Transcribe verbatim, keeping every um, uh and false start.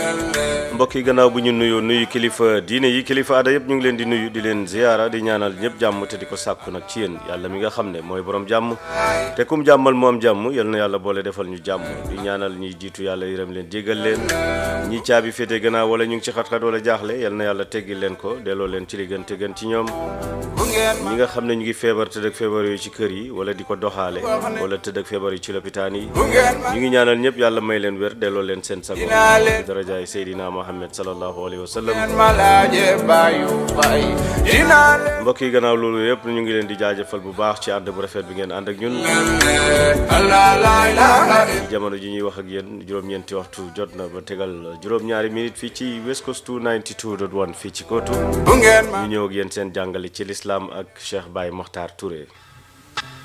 mbokk yi gannaaw bu ñu nuyu nuyu kilifa diine yi kilifa aada yëpp ñu ngi leen di nuyu di leen ziyaara di ñaanal ñëpp jàmm te di ko sàkku nag ci yéen yàlla mi nga xam ne mooy borom jàmm te kum jàmmal moom jàmm yal na yàlla boole defal ñu jàmm di ñaanal ñi jiitu yàlla yërëm leen jéggal leen ñi caabi féete gannaaw wala ñu ngi ci xat-xat wala jaaxle yal na yàlla teggil leen ko delloo leen ci li gën te gën ci ñoom ñi nga xam ne ñu ngi feebar tëdd ak feebar yooyu ci kër yi wala di ko doxaale wala tëdd ak feebar yi ci lopitaan yi ñu ngi ñaanal ñëpp yàlla may leen wér delloo leen seen sago darajaay Seydina Muhammad sallallahu alayhi wa sallam mbokk yi gannaaw loolu yëpp ñu ngi leen di jaajëfal bu baax ci ànd bu rafet bi ngeen ànd ak ñun ci jamono ji ñuy wax ak yéen juróom-ñeenti waxtu jot na ba tegal juróom-ñaari minute fii ci West Coast two ninety-two point one fii ci Kotu ñu ñëw ak yéen seen jàngale ci l'islam ak Cheikh Baye Mokhtar Touré